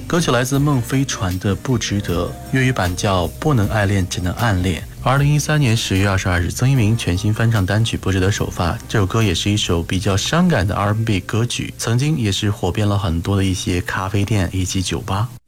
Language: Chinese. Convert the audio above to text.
歌曲来自孟飞船的《不值得》，粤语版叫《不能爱恋只能暗恋》。2013年10月22日，曾一鸣全新翻唱单曲《不值得》首发。这首歌也是一首比较伤感的 R&B 歌曲，曾经也是火遍了很多的一些咖啡店以及酒吧。